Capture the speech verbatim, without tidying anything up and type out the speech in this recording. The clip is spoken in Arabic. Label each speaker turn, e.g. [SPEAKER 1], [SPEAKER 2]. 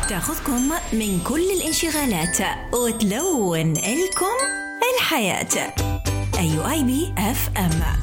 [SPEAKER 1] تاخذكم من كل الانشغالات وتلون لكم الحياة. أيو آي بي إف إم.